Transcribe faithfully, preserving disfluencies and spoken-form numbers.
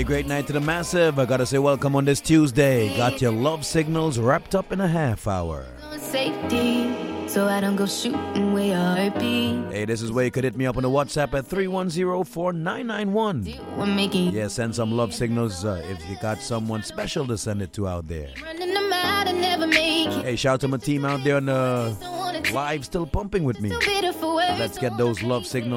Hey, great night to the massive. I gotta say welcome on this Tuesday. Got your love signals wrapped up in a half hour. Safety, so I don't go shooting where your heartbeat. Hey, this is where you could hit me up on the WhatsApp at three one zero, four nine nine one. Yeah, send some love signals uh, if you got someone special to send it to out there. Running them out and never make it. Hey, shout out to my team out there on the live, still pumping with me. Let's get those love signals